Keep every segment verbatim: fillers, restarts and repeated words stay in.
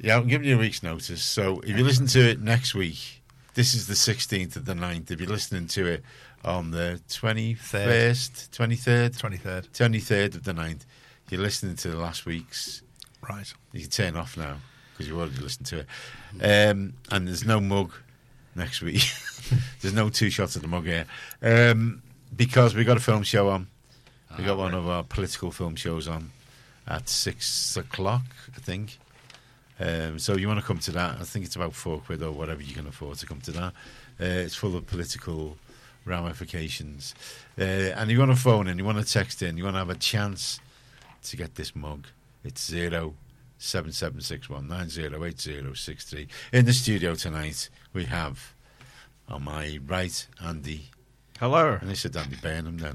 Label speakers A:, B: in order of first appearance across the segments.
A: Yeah, I'm giving you a week's notice. So if you listen to it next week, this is the sixteenth of the ninth. If you're listening to it on the twenty-first, twenty-third,
B: twenty-third,
A: twenty-third of the ninth, you're listening to the last week's.
B: Right.
A: You can turn off now because you've already listened to it. Um, and there's no mug next week. There's no two shots of the mug here. Um, because we got a film show on. We got oh, one right. of our political film shows on at six o'clock, I think. Um, so you want to come to that? I think it's about four quid or whatever you can afford to come to that. Uh, it's full of political ramifications. Uh, and you want to phone in, you want to text in, you want to have a chance to get this mug. It's zero seven seven six one nine zero eight zero six three. In the studio tonight, we have on my right Andy.
C: Hello.
A: And they said Andy Burnham then.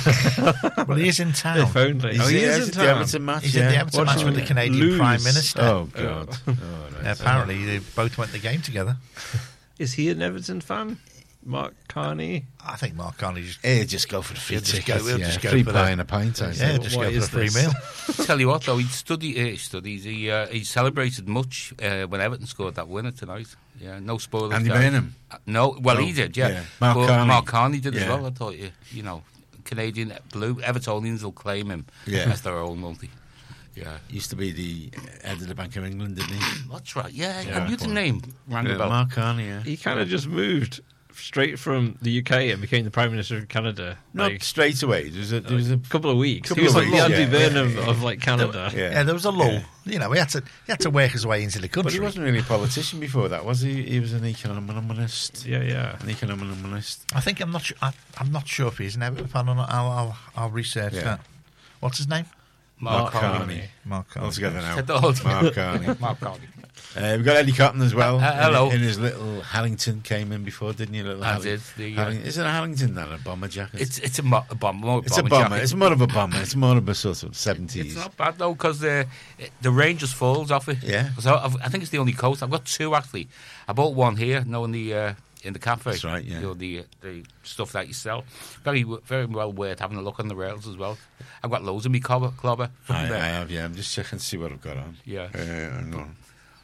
B: Well, he is in town.
C: If only.
A: He's,
C: oh, he
A: yeah,
C: is in
A: he's
C: town.
A: At the Everton match,
B: he's
A: yeah.
B: at the Everton
C: Watch
B: match with the Canadian
C: lose.
B: Prime Minister.
A: Oh, God. Oh, right.
B: Yeah, apparently, they both went to the game together.
C: Is he an Everton fan? Mark Carney?
B: I think Mark Carney just...
A: Hey, just go for the free
B: He'll just
A: ticket.
B: go- he'll
A: yeah.
B: just go
A: free
B: for
A: pie
B: the-
A: and a pint, I
B: Yeah,
A: said.
B: just
C: What
B: go for a
C: is
B: free
C: this?
B: meal.
D: Tell you what, though, he studied. Uh, studies. He uh, he celebrated much uh, when Everton scored that winner tonight. Yeah, no spoilers.
A: Andy
D: guys.
A: Burnham?
D: Uh, no, well,
A: No,
D: he did. Yeah,
A: yeah. Mark
D: But
A: Carney.
D: Mark Carney did as
A: Yeah.
D: well. I thought you, you know, Canadian blue Evertonians will claim him
A: Yeah.
D: as their own multi. Yeah,
A: Used to be the head of the Bank of England, didn't he?
D: that's right. Yeah,
A: Yeah.
D: I knew the name. Rang a
A: Yeah,
D: bell.
A: Mark Carney, yeah.
C: He kind of just moved straight from the U K and became the Prime Minister of Canada.
A: Not
C: Like,
A: straight away. There was a... There was a
C: a couple of weeks.
A: Couple
C: he was
A: of
C: like
A: weeks,
C: the Andy
A: yeah.
C: Burnham
A: Yeah, yeah,
C: of like Canada.
A: yeah.
B: Yeah, there was a lull.
A: Yeah.
B: You know, he had to he had to work his way into the country.
A: But he wasn't really a politician before that, was he? He was an economist.
C: Yeah, yeah.
A: An economist.
B: I think I'm not sure. I, I'm not sure if he's an Everton fan or not. I'll I'll, I'll research
A: Yeah.
B: that. What's his name?
D: Mark,
A: Mark
D: Carney.
A: Carney.
B: Mark Carney.
A: All together now.
D: Said the whole time.
A: Mark Carney.
D: Mark Carney.
A: Uh, we've got Eddie Cotton as well.
D: Uh, hello.
A: In, in his little Hallington came in before, didn't you? Little
D: I
A: Halling-
D: did, the, uh,
A: Halling- is it a Hallington then? A bomber jacket?
D: It's it's a, mo- a bomb. More
A: It's a
D: bomber
A: bomber.
D: jacket.
A: It's more of a bomber. It's more of a sort of seventies.
D: It's not bad though because the the range just falls off it.
A: Yeah.
D: 'Cause I, I've- I think it's the only coat. I've got two actually. I bought one here, no, in the uh, in the cafe.
A: That's right, yeah.
D: You know, the the stuff that you sell. Very w- very well worth having a look on the rails as well. I've got loads of me clobber. clobber from
A: I, I
D: there.
A: have, yeah. I'm just checking to see what I've got on.
D: Yeah.
A: Uh, hang on.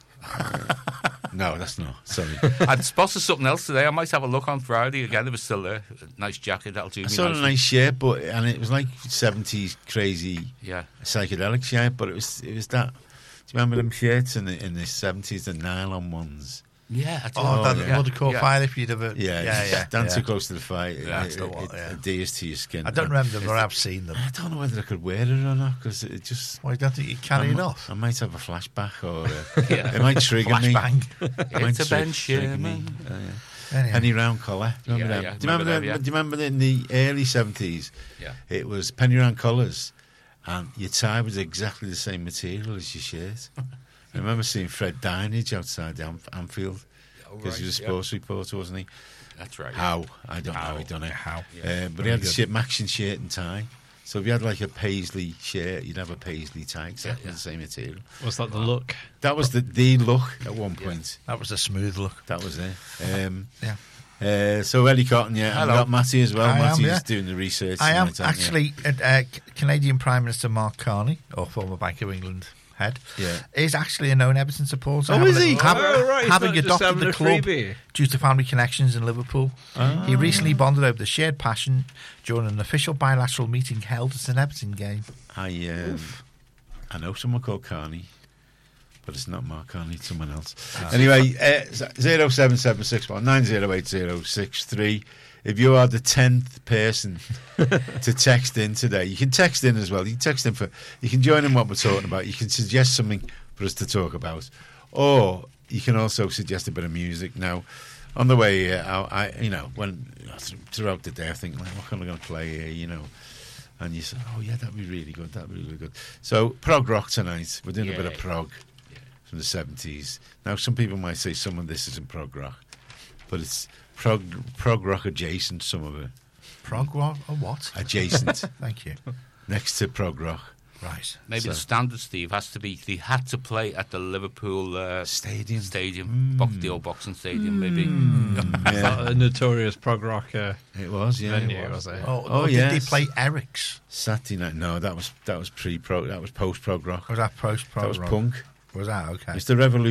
A: Uh, no, that's not. Sorry.
D: I'd spotted something else today. I might have a look on Friday again. It was still there. A nice jacket. That'll do
A: I
D: me
A: saw a
D: nicely.
A: nice shirt, but and it was like seventies crazy
D: Yeah.
A: psychedelic shirt, but it was it was that. Do you remember them shirts in the in the seventies, the nylon ones?
D: Yeah. I do.
B: Oh,
A: Oh,
B: that
A: yeah.
B: would have caught
D: Yeah.
B: fire if you'd have. A,
A: Yeah,
B: yeah, yeah.
A: Stand
B: yeah.
A: too close to the fire.
B: Yeah,
A: it,
B: that's
A: it,
B: the one,
A: it
B: yeah.
A: adheres to your skin.
B: I don't
A: And
B: remember them, but I've seen them.
A: I don't know whether I could wear it or not because it just.
B: Why don't think you carry
A: I
B: it
A: might-
B: off?
A: I might have a flashback, or uh,
D: Yeah.
A: it might trigger me.
B: Flashbang.
A: It might
D: It's a
A: tri-
D: Ben
A: trigger me.
D: Sherman.
A: Oh, yeah.
B: Anyhow.
A: Penny round collar. Do you remember
D: Yeah,
A: them?
D: yeah,
A: Do you remember,
D: remember
A: them?
D: them, yeah.
A: Do you remember in the early seventies?
D: Yeah.
A: It was penny round collars, and your tie was exactly the same material as your shirt. I remember seeing Fred Dinage outside the Anf- Anfield
D: Oh,
A: because he was a
D: right,
A: sports reporter, wasn't he?
D: That's right.
A: How? I don't know.
D: How.
A: He done it.
B: How?
A: Uh,
D: Yeah.
A: but he had the shit, matching shirt and tie. So if you had like a paisley shirt, you'd have a paisley tie, exactly
D: Yeah, yeah.
A: the same material.
C: Was that the look?
A: That was the the look at one point.
B: That was a smooth look.
A: That was it. Um,
B: Yeah.
A: Uh, so Eddie Cotton, yeah. And
D: Hello.
A: we got Matty as well.
B: I am,
A: Matty's
B: yeah.
A: doing the research.
B: I am
A: tonight, aren't you?
B: actually uh, uh, Canadian Prime Minister Mark Carney, or former Bank of England head,
A: Yeah.
B: is actually a known Everton supporter.
A: Oh,
B: having
A: is he?
B: Have,
C: Oh, right, he's
B: having
C: not just
B: adopted
C: having
B: the
C: a
B: club
C: freebie.
B: due to family connections in Liverpool.
A: Ah.
B: He recently bonded over the shared passion during an official bilateral meeting held at an Everton game.
A: I um, I know someone called Carney, but it's not Mark Carney, it's someone else. Anyway, uh, zero seven seven six one nine zero eight zero six three. If you are the tenth person to text in today, you can text in as well. You can text in for, you can join in what we're talking about. You can suggest something for us to talk about, or you can also suggest a bit of music. Now, on the way here, I, I you know, when throughout the day, I think, like, what am I going to play here? You know. And you say, oh, yeah, that'd be really good. That'd be really good. So, prog rock tonight. We're doing a bit of
D: Yeah.
A: prog from the seventies. Now, some people might say some of this isn't prog rock, but it's prog, prog rock adjacent, some of it.
B: Prog rock or what?
A: Adjacent.
B: Thank you.
A: Next to prog rock.
B: Right.
D: Maybe
A: So-
D: the standard, Steve, has to be they had to play at the Liverpool uh,
A: Stadium.
D: Stadium, box, the old boxing stadium, maybe.
A: Yeah,
C: A notorious prog rock uh,
A: it was, yeah.
C: venue,
A: it was.
C: was it?
B: Oh,
A: Oh,
B: did
A: yes.
B: they play Eric's?
A: Saturday night. No, that was that was pre-prog. That was post-prog rock.
B: Was that post prog
A: That was
B: rock?
A: punk.
B: Was that okay?
A: It's the revolution.